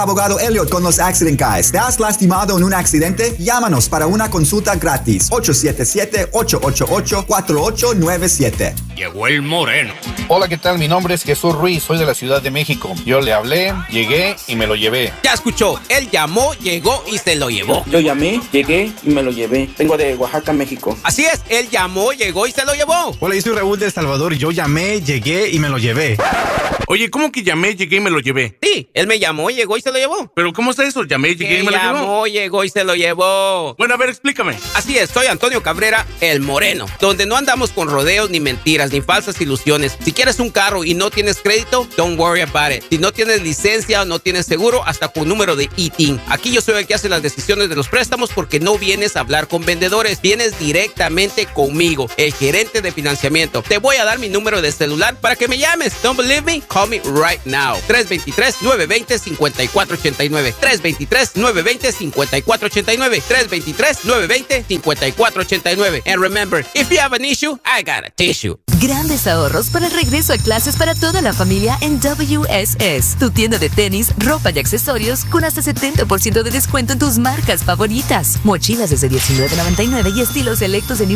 Abogado Elliot con los Accident Guys. ¿Te has lastimado en un accidente? Llámanos para una consulta gratis. 877-888-4897. Llegó el moreno. Hola, ¿qué tal? Mi nombre es Jesús Ruiz, soy de la Ciudad de México. Yo le hablé, llegué y me lo llevé. Ya escuchó, él llamó, llegó y se lo llevó. Yo llamé, llegué y me lo llevé. Vengo de Oaxaca, México. Así es, él llamó, llegó y se lo llevó. Hola, yo soy Raúl de El Salvador. Yo llamé, llegué y me lo llevé. Oye, ¿cómo que llamé, llegué y me lo llevé? Sí, él me llamó, llegó y se lo llevó. ¿Pero cómo está eso? Llamé, llegué y me lo llevó. Llamó, llegó y se lo llevó. Bueno, a ver, explícame. Así es, soy Antonio Cabrera, el moreno, donde no andamos con rodeos, ni mentiras, ni falsas ilusiones. Si quieres un carro y no tienes crédito, don't worry about it. Si no tienes licencia o no tienes seguro, hasta con número de ITIN. Aquí yo soy el que hace las decisiones de los préstamos porque no vienes a hablar con vendedores, vienes directamente conmigo, el gerente de financiamiento. Te voy a dar mi número de celular para que me llames. Don't believe me? Call me right now. 323-920-5489. 323-920-5489. 323-920-5489. And remember, if you have an issue, I got a tissue. Grandes ahorros para el regreso a clases para toda la familia en WSS. Tu tienda de tenis, ropa y accesorios con hasta 70% de descuento en tus marcas favoritas. Mochilas desde $19.99 y estilos selectos en